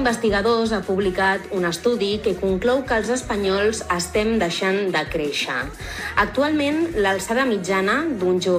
d'investigadors ha publicat un estudi que conclou que els espanyols estem deixant de créixer. Actualment, l'alçada mitjana d'un jove